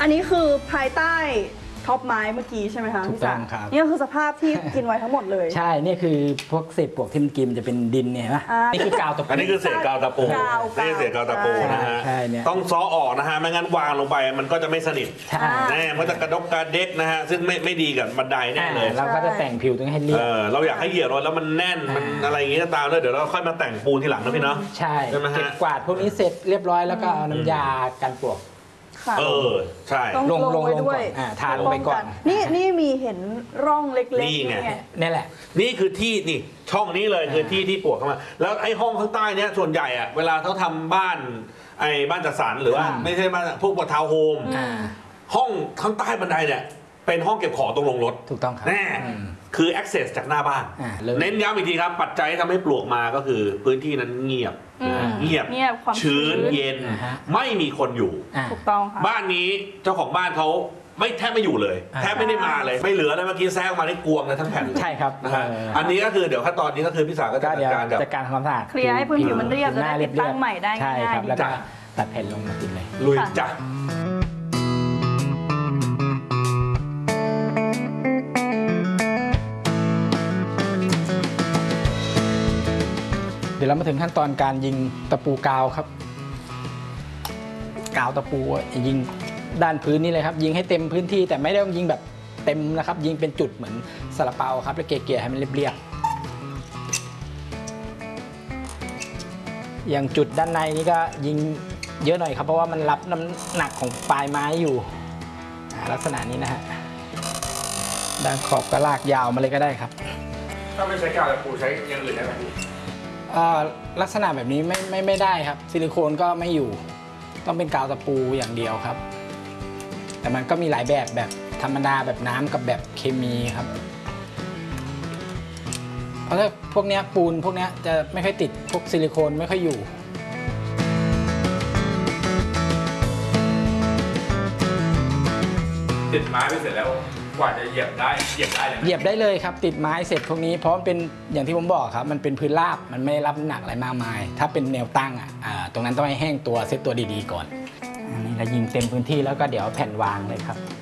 อันนี้คือภายใต้ท็อปไม้เมื่อกี้ใช่ไหมคะถูกต้องครับนี่ก็คือสภาพที่กินไว้ทั้งหมดเลยใช่นี่คือพวกเศษปลวกที่มันกินจะเป็นดินเนี่ยนะนี่คือกาวตะปูอันนี้คือเศษกาวตะปูนี่เศษกาวตะปูนะฮะต้องซ้อออกนะฮะไม่งั้นวางลงไปมันก็จะไม่สนิทแน่มันจะกระดกกระเด็กนะฮะซึ่งไม่ดีกับบันไดแน่เลยเราก็จะแต่งผิวตรงให้เรียบเราอยากให้เหยียบแล้วมันแน่นมันอะไรอย่างงี้ตามเลยเดี๋ยวเราค่อยมาแต่งปูนทีหลังนะพี่เนาะใช่เก็บกวาดพวกนี้เสร็จเรียบร้อยแล้วก็เอาน้ำยากันปลวกใช่ลงไว้ด้วยทาลงไปก่อนนี่มีเห็นร่องเล็กๆนี่ไงนี่แหละนี่คือที่นี่ช่องนี้เลยคือที่ปลวกเข้ามาแล้วไอ้ห้องข้างใต้เนี้ยส่วนใหญ่อะเวลาเขาทำบ้านบ้านจัดสรรหรือว่าไม่ใช่บ้านพวกทาวน์โฮมห้องข้างใต้บันไดเนี่ยเป็นห้องเก็บของตรงลงรถถูกต้องครับแน่คือ access จากหน้าบ้านเน้นย้ำอีกทีครับปัจจัยที่ทำให้ปลวกมาก็คือพื้นที่นั้นเงียบชื้นเย็นไม่มีคนอยู่ถูกต้องค่ะบ้านนี้เจ้าของบ้านเขาแทบไม่อยู่เลยแทบไม่ได้มาเลยไม่เหลือเลยเมื่อกี้แซงมาได้กวงเลยทั้งแผ่นใช่ครับอันนี้ก็คือเดี๋ยวขั้นตอนนี้ก็คือพี่สาวก็จะจัดการทำความสะอาดเคลียร์ให้พื้นผิวมันเรียบจะได้ติดตั้งใหม่ได้ง่ายๆแล้วก็ตัดแผ่นลงมาติดเลยลุยจ้ะเดี๋ยวเรามาถึงขั้นตอนการยิงตะปูกาวครับกาวตะปูยิงด้านพื้นนี่เลยครับยิงให้เต็มพื้นที่แต่ไม่ได้ต้องยิงแบบเต็มนะครับยิงเป็นจุดเหมือนซาลาเปาครับแล้วเกลี่ยให้มันเรียบๆอย่างจุดด้านในนี่ก็ยิงเยอะหน่อยครับเพราะว่ามันรับน้ำหนักของปลายไม้อยู่ลักษณะนี้นะฮะด้านขอบก็ลากยาวมาเลยก็ได้ครับถ้าไม่ใช้กาวตะปูใช้อย่างอื่นได้ไหมลักษณะแบบนี้ไม่ได้ครับซิลิโคนก็ไม่อยู่ต้องเป็นกาวตะปูอย่างเดียวครับแต่มันก็มีหลายแบบธรรมดาแบบน้ำกับแบบเคมีครับเพราะถ้าพวกนี้ปูนพวกนี้จะไม่ค่อยติดพวกซิลิโคนไม่ค่อยอยู่ติดไม้ไปเสร็จแล้วกว่าจะเหยียบได้เลยเหยียบได้เลยครับติดไม้เสร็จพวกนี้เพราะมันเป็นอย่างที่ผมบอกครับมันเป็นพื้นราบมันไม่รับน้ำหนักอะไรมากมายถ้าเป็นแนวตั้งตรงนั้นต้องให้แห้งตัวเซตตัวดีๆก่อนอันนี้เรายิงเต็มพื้นที่แล้วก็เดี๋ยวแผ่นวางเลยครับ